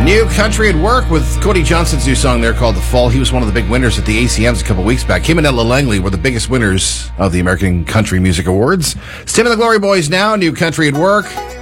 New Country at Work with Cody Johnson's new song there called The Fall. He was one of the big winners at the ACMs a couple weeks back. Him and Ella Langley were the biggest winners of the American Country Music Awards. It's Tim and the Glory Boys now, New Country at Work.